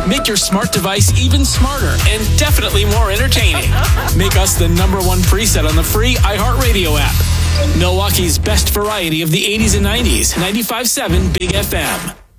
Make your smart device even smarter and definitely more entertaining. Make us the #1 preset on the free iHeartRadio app. Milwaukee's best variety of the 80s and 90s, 95.7 Big FM.